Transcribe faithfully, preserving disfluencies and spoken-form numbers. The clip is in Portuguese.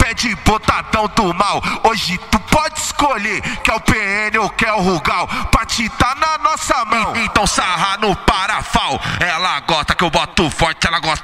pede botadão do mal. Hoje tu pode escolher, quer o P N ou quer o Rugal, pra te tá na nossa mão. Então sarra no parafal. Ela gosta que eu boto forte, ela gosta